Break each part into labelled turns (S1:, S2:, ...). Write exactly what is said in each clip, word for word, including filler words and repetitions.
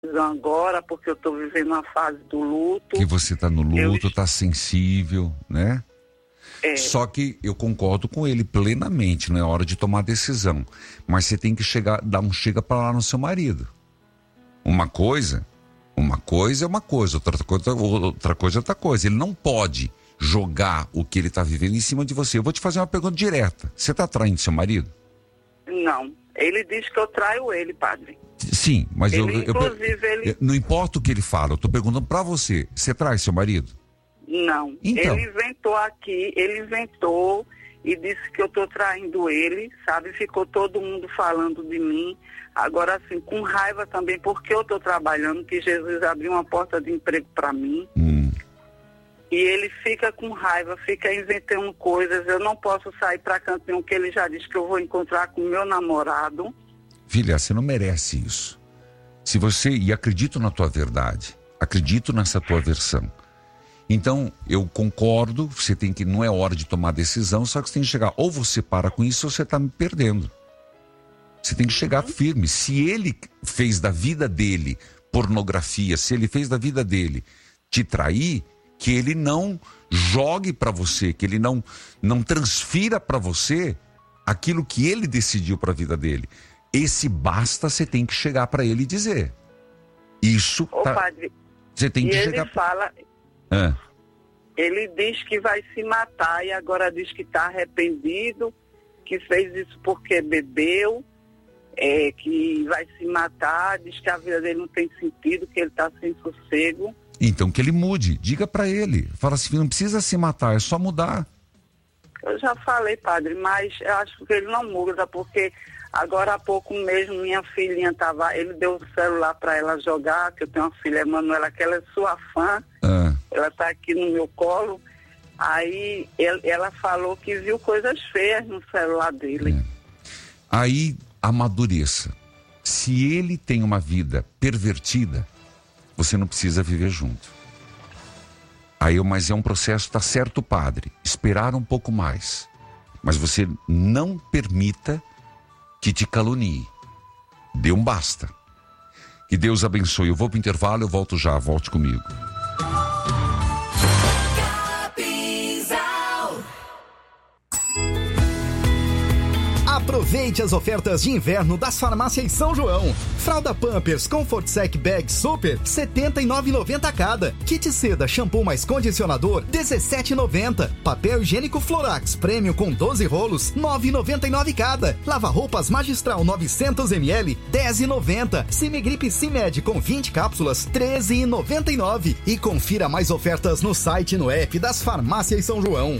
S1: agora, porque eu estou vivendo uma fase do luto.
S2: Que você está no luto,
S1: Eu-
S2: está sensível, né?
S1: É,
S2: Só que eu concordo com ele plenamente, não é hora de tomar decisão. Mas você tem que chegar, dar um chega para lá no seu marido. Uma coisa, uma coisa é uma coisa, outra coisa, outra coisa é outra coisa. Ele não pode jogar o que ele está vivendo em cima de você. Eu vou te fazer uma pergunta direta. Você está traindo seu marido?
S1: não. Ele diz que eu traio ele, padre.
S2: Sim, mas eu,
S1: Ele,
S2: eu, eu,
S1: inclusive, ele...
S2: não importa o que ele fala, eu estou perguntando para você. Você trai seu marido?
S1: Não.
S2: Então.
S1: Ele inventou aqui, ele inventou e disse que eu estou traindo ele, sabe? Ficou todo mundo falando de mim. Agora, assim, com raiva também, porque eu estou trabalhando, que Jesus abriu uma porta de emprego para mim.
S2: Hum.
S1: E ele fica com raiva, fica inventando coisas. Eu não posso sair para canto nenhum, que ele já disse que eu vou encontrar com meu namorado.
S2: Filha, você não merece isso. Se você, e acredito na tua verdade, acredito nessa tua versão. Então, eu concordo, você tem que, não é hora de tomar decisão, só que você tem que chegar, ou você para com isso ou você está me perdendo. Você tem que chegar firme. Se ele fez da vida dele pornografia, se ele fez da vida dele te trair, que ele não jogue para você, que ele não, não transfira para você aquilo que ele decidiu para a vida dele. Esse basta, você tem que chegar para ele e dizer. Isso
S1: Ô,
S2: tá,
S1: padre,
S2: você tem
S1: e
S2: que
S1: ele
S2: chegar.
S1: fala...
S2: Ah,
S1: Ele diz que vai se matar e agora diz que está arrependido, que fez isso porque bebeu, é, que vai se matar, diz que a vida dele não tem sentido, que ele está sem sossego.
S2: então que ele mude, diga para ele. Fala assim, não precisa se matar, é só mudar.
S1: Eu já falei, padre, mas eu acho que ele não muda, porque agora há pouco mesmo minha filhinha estava, ele deu o celular para ela jogar, que eu tenho uma filha, Manuela, que ela é sua fã.
S2: Ah,
S1: Ela está aqui no meu colo. Aí ele- ela falou que viu coisas feias no celular dele.
S2: É. Aí amadureça. Se ele tem uma vida pervertida, você não precisa viver junto. Aí, mas é um processo, tá certo, padre, esperar um pouco mais. Mas você não permita que te calunie. Dê um basta. Que Deus abençoe. Eu vou pro intervalo, eu volto já, volte comigo.
S3: Aproveite as ofertas de inverno das farmácias São João. Fralda Pampers Comfort Sec Bag Super, setenta e nove reais e noventa centavos cada. Kit seda shampoo mais condicionador, dezessete reais e noventa centavos. Papel higiênico Florax Premium com doze rolos, nove reais e noventa e nove centavos cada. Lava roupas Magistral novecentos mililitros, dez reais e noventa centavos. Simigripe Simed com vinte cápsulas, treze reais e noventa e nove centavos. E confira mais ofertas no site e no app das farmácias São João.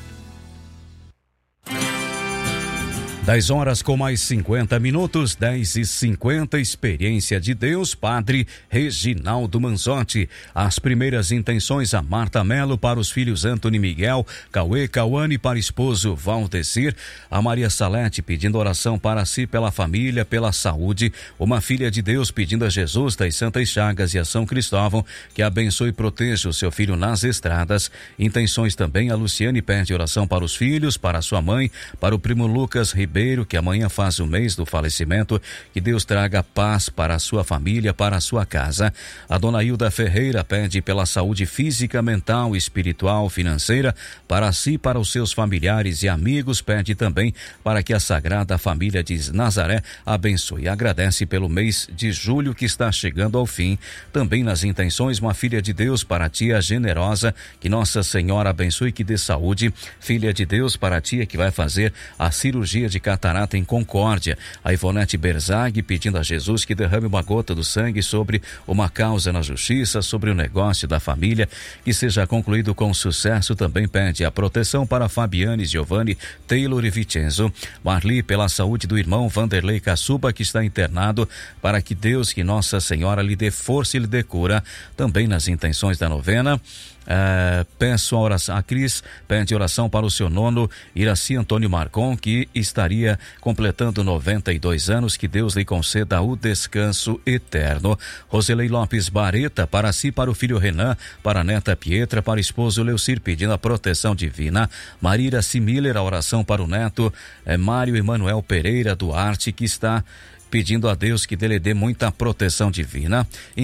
S4: dez horas com mais cinquenta minutos, dez e cinquenta, Experiência de Deus, Padre Reginaldo Manzotti. As primeiras intenções a Marta Melo para os filhos Antônio Miguel, Cauê Cauane para esposo Valdecir, a Maria Salete pedindo oração para si, pela família, pela saúde, uma filha de Deus pedindo a Jesus das Santas Chagas e a São Cristóvão que abençoe e proteja o seu filho nas estradas. Intenções também a Luciane pede oração para os filhos, para sua mãe, para o primo Lucas Ribeiro, que amanhã faz o mês do falecimento, que Deus traga paz para a sua família, para a sua casa. A dona Hilda Ferreira pede pela saúde física, mental, espiritual, financeira, para si, para os seus familiares e amigos, pede também para que a Sagrada Família de Nazaré abençoe e agradece pelo mês de julho que está chegando ao fim. Também nas intenções, uma filha de Deus para a tia generosa, que Nossa Senhora abençoe e que dê saúde. Filha de Deus para a tia que vai fazer a cirurgia de catarata em Concórdia. A Ivonete Berzag pedindo a Jesus que derrame uma gota do sangue sobre uma causa na justiça, sobre o negócio da família, que seja concluído com sucesso. Também pede a proteção para Fabiane, Giovanni, Taylor e Vicenzo. Marli pela saúde do irmão Vanderlei Caçuba, que está internado, para que Deus, que Nossa Senhora lhe dê força e lhe dê cura. Também nas intenções da novena, Uh, peço a oração, a Cris pede oração para o seu nono Iraci Antônio Marcon, que estaria completando noventa e dois anos, que Deus lhe conceda o descanso eterno. Roselei Lopes Bareta, para si, para o filho Renan, para a neta Pietra, para o esposo Leucir, pedindo a proteção divina. Maria Similler, a oração para o neto eh, Mário Emanuel Pereira Duarte, que está pedindo a Deus que ele dê muita proteção divina.